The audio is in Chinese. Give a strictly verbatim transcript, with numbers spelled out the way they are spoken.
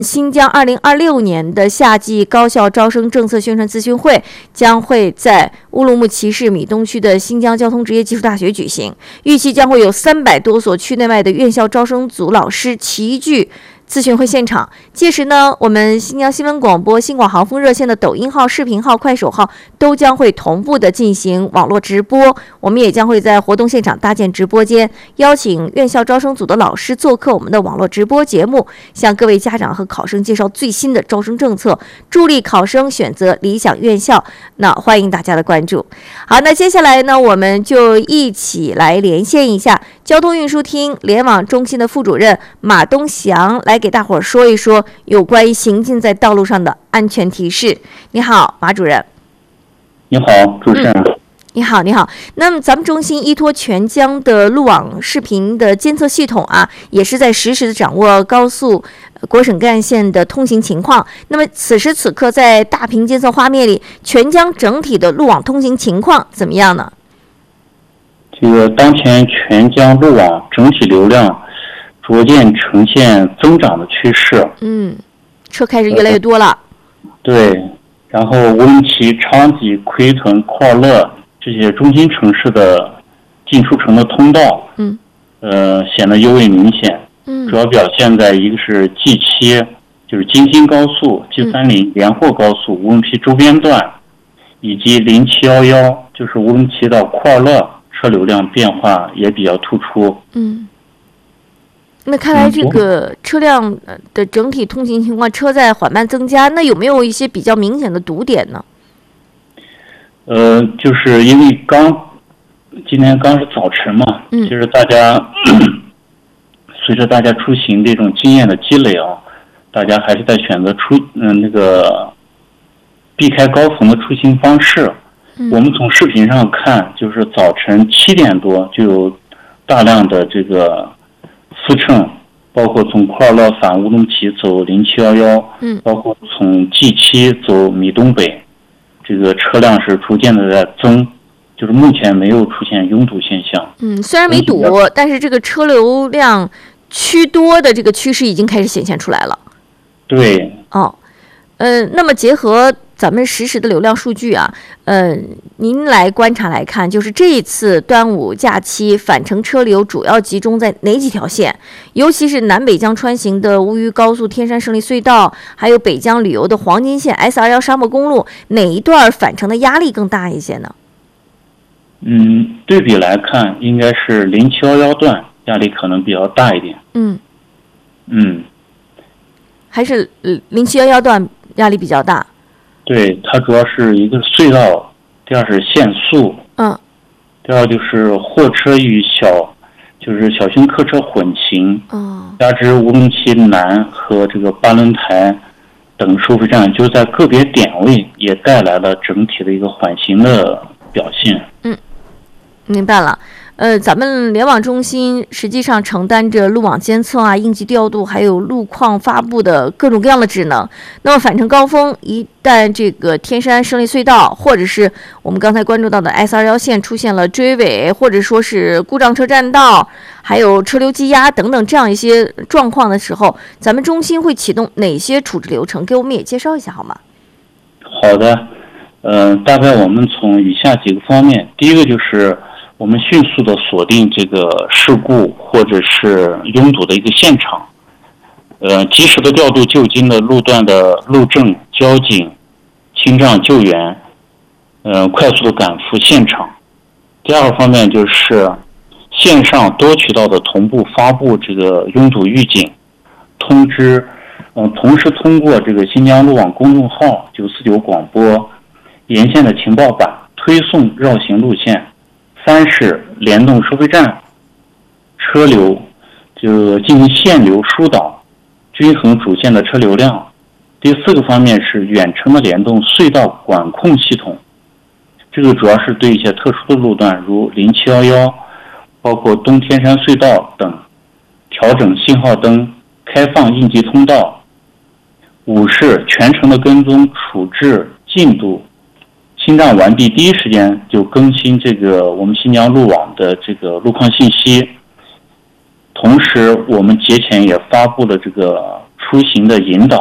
新疆二零二六年的夏季高校招生政策宣传咨询会将会在乌鲁木齐市米东区的新疆交通职业技术大学举行，预计将会有三百多所区内外的院校招生组老师齐聚咨询会现场。届时呢，我们新疆新闻广播、新广航风热线的抖音号、视频号、快手号都将会同步的进行网络直播。我们也将会在活动现场搭建直播间，邀请院校招生组的老师做客我们的网络直播节目，向各位家长和考生介绍最新的招生政策，助力考生选择理想院校。那欢迎大家的关注。好，那接下来呢，我们就一起来连线一下交通运输厅联网中心的副主任马东祥，来给大伙儿说一说有关于行进在道路上的安全提示。你好，马主任。 你好，主持人。嗯你好，你好。那么咱们中心依托全疆的路网视频的监测系统啊，也是在实时的掌握高速国省干线的通行情况。那么此时此刻，在大屏监测画面里，全疆整体的路网通行情况怎么样呢？ 这个当前全疆路网整体流量逐渐呈现增长的趋势。 嗯，车开始越来越多了。 呃、对，然后乌鲁木齐、昌吉、奎屯、库尔勒这些中心城市的进出城的通道， 嗯， 呃，显得尤为明显。 嗯， 主要表现在一个是 G 七，就是京津高速、G 三零连霍高速乌鲁木齐周边段，以及零七一一，就是乌鲁木齐到库尔勒，车流量变化也比较突出。 嗯，那看来这个车辆的整体通行情况车在缓慢增加，那有没有一些比较明显的堵点呢？ 呃，就是因为刚今天刚是早晨嘛， 嗯， 就是大家随着大家出行这种经验的积累啊，大家还是在选择出嗯、呃、那个避开高峰的出行方式。 嗯， 我们从视频上看，就是早晨七点多就有大量的这个司乘，包括从库尔勒返乌鲁木齐走零七一一， 嗯， 包括从 G 七走米东北。这个车辆是逐渐的在增，就是目前没有出现拥堵现象。 嗯，虽然没堵，但是这个车流量趋多的这个趋势已经开始显现出来了。 对。 哦，呃，那么结合咱们实时的流量数据啊，呃，您来观察来看，就是这一次端午假期返程车流主要集中在哪几条线？尤其是南北疆穿行的乌渝高速天山胜利隧道，还有北疆旅游的黄金线 S 二一 沙漠公路，哪一段返程的压力更大一些呢？ 嗯，对比来看，应该是零七一一段压力可能比较大一点。 嗯嗯， 还是零七一一段压力比较大。 对，它主要是一个隧道，第二是限速， 嗯， 第二就是货车与小，就是小型客车混行， 哦， 加之乌鲁木齐南和这个八轮台等收费站，就在个别点位也带来了整体的一个缓行的表现。 嗯，明白了。呃，咱们联网中心实际上承担着路网监测啊、应急调度，还有路况发布的各种各样的职能。那么返程高峰，一旦这个天山胜利隧道，或者是我们刚才关注到的 S 二一 线出现了追尾，或者说是故障车占道，还有车流积压等等这样一些状况的时候，咱们中心会启动哪些处置流程？给我们也介绍一下好吗？ 好的，呃，大概我们从以下几个方面，第一个就是我们迅速的锁定这个事故或者是拥堵的一个现场，呃，及时的调度就近的路段的路政、交警、清障救援，呃，快速的赶赴现场。第二个方面就是线上多渠道的同步发布这个拥堵预警通知，嗯、呃，同时通过这个新疆路网公众号九四九广播沿线的情报板推送绕行路线。三是联动收费站车流，就进行限流疏导，均衡主线的车流量。第四个方面是远程的联动隧道管控系统，这个主要是对一些特殊的路段，如零七一一，包括东天山隧道等，调整信号灯，开放应急通道。五是全程的跟踪处置进度。清障完毕，第一时间就更新这个我们新疆路网的这个路况信息。同时，我们节前也发布了这个出行的引导